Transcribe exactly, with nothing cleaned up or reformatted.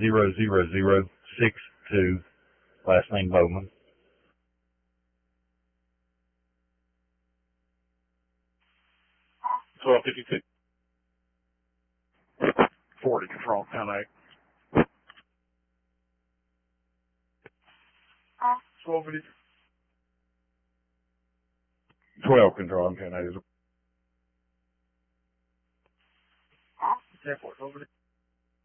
zero zero zero six two, last name Bowman. twelve fifty-two. forty, control, ten eight. twelve fifty. twelve, control, I'm ten eight. ten four, twelve fifty.